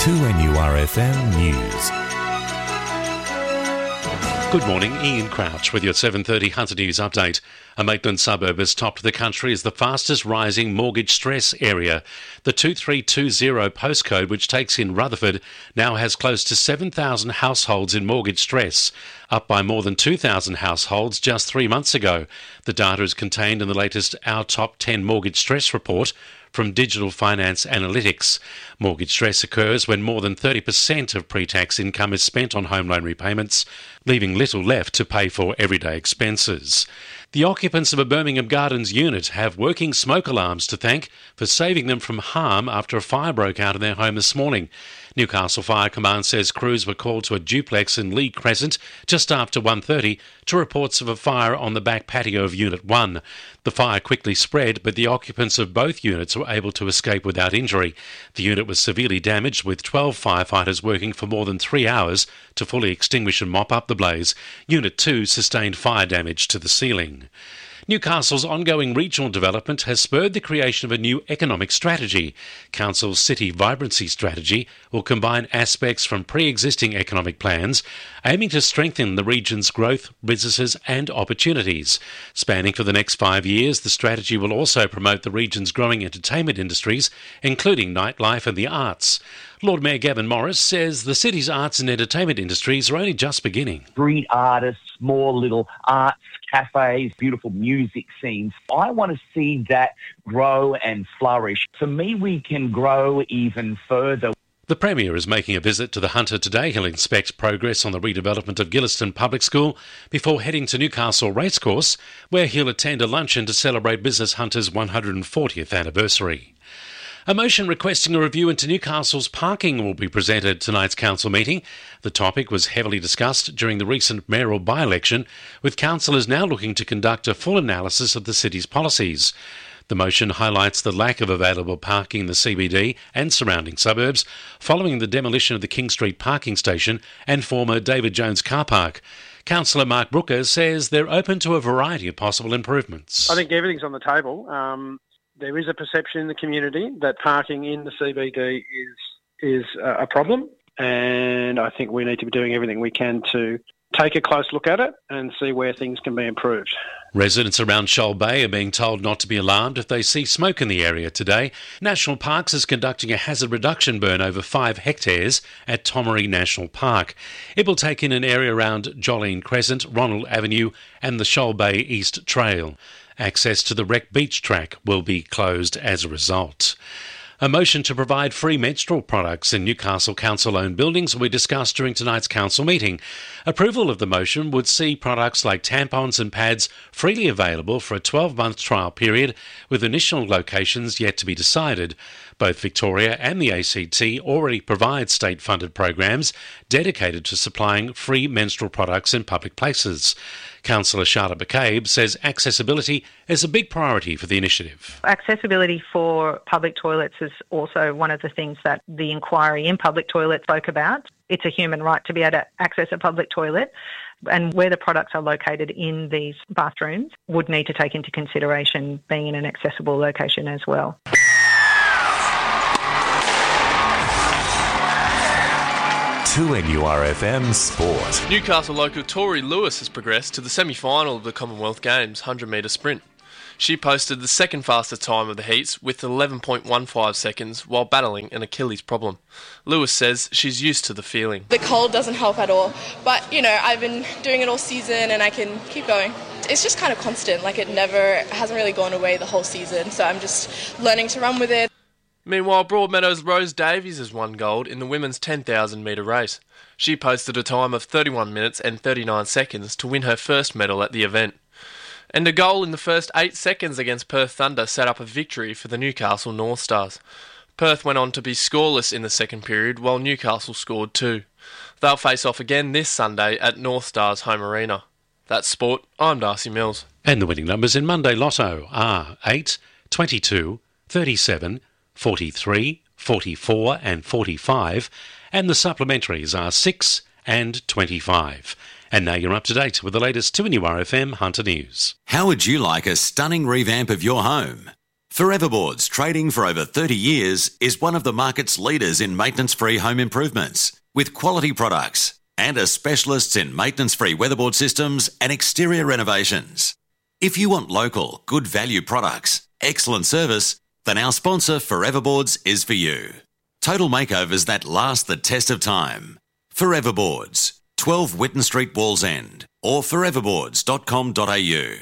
2NURFM News. Good morning, Ian Crouch with your 7:30 Hunter News update. A Maitland suburb has topped the country as the fastest rising mortgage stress area. The 2320 postcode, which takes in Rutherford, now has close to 7,000 households in mortgage stress, up by more than 2,000 households just 3 months ago. The data is contained in the latest Our Top 10 Mortgage Stress report from Digital Finance Analytics. Mortgage stress occurs when more than 30% of pre-tax income is spent on home loan repayments, leaving little left to pay for everyday expenses. The occupants of a Birmingham Gardens unit have working smoke alarms to thank for saving them from harm after a fire broke out in their home this morning. Newcastle Fire Command says crews were called to a duplex in Lee Crescent just after 1:30 to reports of a fire on the back patio of Unit 1. The fire quickly spread, but the occupants of both units were able to escape without injury. The unit was severely damaged, with 12 firefighters working for more than 3 hours to fully extinguish and mop up the blaze. Unit 2 sustained fire damage to the ceiling. Newcastle's ongoing regional development has spurred the creation of a new economic strategy. Council's City Vibrancy Strategy will combine aspects from pre-existing economic plans, aiming to strengthen the region's growth, businesses and opportunities. Spanning for the next 5 years, the strategy will also promote the region's growing entertainment industries, including nightlife and the arts. Lord Mayor Gavin Morris says the city's arts and entertainment industries are only just beginning. Street artists, small little arts cafes, beautiful music scenes. I want to see that grow and flourish. For me, we can grow even further. The Premier is making a visit to the Hunter today. He'll inspect progress on the redevelopment of Gilliston Public School before heading to Newcastle Racecourse, where he'll attend a luncheon to celebrate Business Hunter's 140th anniversary. A motion requesting a review into Newcastle's parking will be presented at tonight's council meeting. The topic was heavily discussed during the recent mayoral by-election, with councillors now looking to conduct a full analysis of the city's policies. The motion highlights the lack of available parking in the CBD and surrounding suburbs following the demolition of the King Street parking station and former David Jones car park. Councillor Mark Brooker says they're open to a variety of possible improvements. I think everything's on the table. There is a perception in the community that parking in the CBD is a problem, and I think we need to be doing everything we can to take a close look at it and see where things can be improved. Residents around Shoal Bay are being told not to be alarmed if they see smoke in the area today. National Parks is conducting a hazard reduction burn over 5 hectares at Tomaree National Park. It will take in an area around Jolene Crescent, Ronald Avenue and the Shoal Bay East Trail. Access to the Wreck Beach track will be closed as a result. A motion to provide free menstrual products in Newcastle Council-owned buildings will be discussed during tonight's council meeting. Approval of the motion would see products like tampons and pads freely available for a 12-month trial period, with initial locations yet to be decided. Both Victoria and the ACT already provide state-funded programs dedicated to supplying free menstrual products in public places. Councillor Charlotte McCabe says accessibility is a big priority for the initiative. Accessibility for public toilets is also one of the things that the inquiry in public toilets spoke about. It's a human right to be able to access a public toilet, and where the products are located in these bathrooms would need to take into consideration being in an accessible location as well. NURFM Sport. Newcastle local Tori Lewis has progressed to the semi-final of the Commonwealth Games 100-metre sprint. She posted the second fastest time of the heats with 11.15 seconds while battling an Achilles problem. Lewis says she's used to the feeling. The cold doesn't help at all, but I've been doing it all season and I can keep going. It's just kind of constant, it hasn't really gone away the whole season, so I'm just learning to run with it. Meanwhile, Broadmeadows' Rose Davies has won gold in the women's 10,000 metre race. She posted a time of 31 minutes and 39 seconds to win her first medal at the event. And a goal in the first 8 seconds against Perth Thunder set up a victory for the Newcastle North Stars. Perth went on to be scoreless in the second period, while Newcastle scored 2. They'll face off again this Sunday at North Stars' home arena. That's sport. I'm Darcy Mills. And the winning numbers in Monday Lotto are 8, 22, 37, 43, 44 and 45, and the supplementaries are 6 and 25. And now you're up to date with the latest 2NURFM Hunter News. How would you like a stunning revamp of your home? Forever Boards, trading for over 30 years, is one of the market's leaders in maintenance-free home improvements, with quality products and are specialists in maintenance-free weatherboard systems and exterior renovations. If you want local, good value products, excellent service, then our sponsor Forever Boards is for you. Total makeovers that last the test of time. Forever Boards, 12 Whitten Street, Wallsend, or foreverboards.com.au.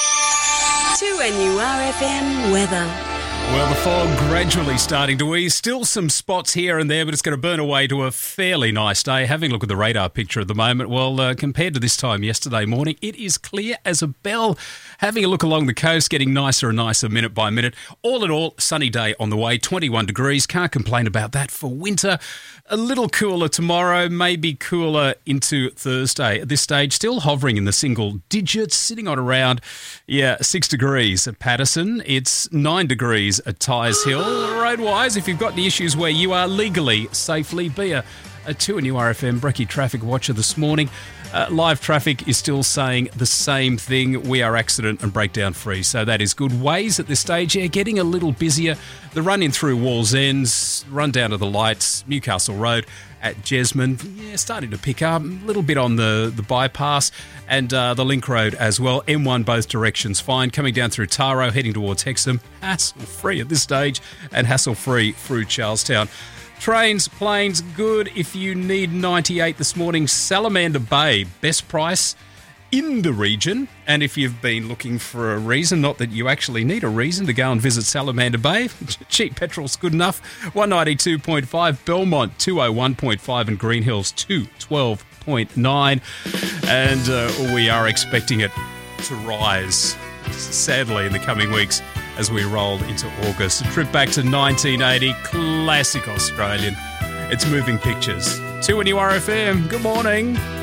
2NURFM weather. Well, the fog gradually starting to ease. Still some spots here and there, but it's going to burn away to a fairly nice day. Having a look at the radar picture at the moment, well, compared to this time yesterday morning, it is clear as a bell. Having a look along the coast, getting nicer and nicer minute by minute. All in all, sunny day on the way, 21 degrees. Can't complain about that for winter. A little cooler tomorrow, maybe cooler into Thursday. At this stage, still hovering in the single digits, sitting on around, 6 degrees at Patterson. It's 9 degrees at Tyres Hill. Road-wise, if you've got any issues where you are legally, safely, be a 2NURFM Brekkie traffic watcher this morning. Live traffic is still saying the same thing. We are accident and breakdown free, so that is good. Ways at this stage, getting a little busier. The run in through Wallsends, run down to the lights, Newcastle Road at Jesmond, starting to pick up a little bit on the bypass and the Link Road as well. M1 both directions fine. Coming down through Taro, heading towards Hexham, hassle-free at this stage and hassle-free through Charlestown. Trains, planes, good. If you need 98 this morning, Salamander Bay, best price in the region. And if you've been looking for a reason, not that you actually need a reason to go and visit Salamander Bay, cheap petrol's good enough. 192.5, Belmont 201.5 and Green Hills 212.9. And we are expecting it to rise, sadly, in the coming weeks as we roll into August. A trip back to 1980, classic Australian. It's Moving Pictures. 2NURFM, good morning.